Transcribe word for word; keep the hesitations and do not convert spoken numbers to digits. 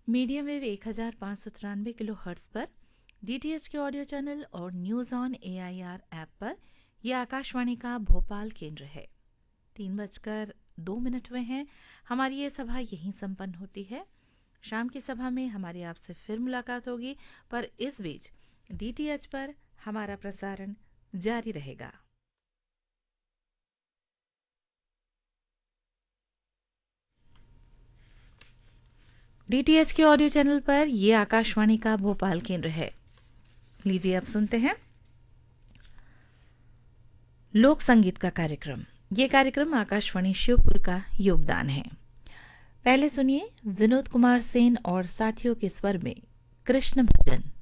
Medium wave एक हजार पाँच सौ तिरानवे किलो हर्ट्स पर डीटीएच के ऑडियो चैनल और न्यूज ऑन एआईआर ऐप पर यह आकाशवाणी का भोपाल केंद्र है। तीन बजकर दो मिनट हुए हैं। हमारी ये सभा यहीं संपन्न होती है। शाम की सभा में हमारी आपसे फिर मुलाकात होगी, पर इस बीच डीटीएच पर हमारा प्रसारण जारी रहेगा। डीटीएच के ऑडियो चैनल पर यह आकाशवाणी का भोपाल केंद्र है। लीजिए अब सुनते हैं लोक संगीत का कार्यक्रम। ये कार्यक्रम आकाशवाणी शिवपुर का योगदान है। पहले सुनिए विनोद कुमार सेन और साथियों के स्वर में कृष्ण भजन।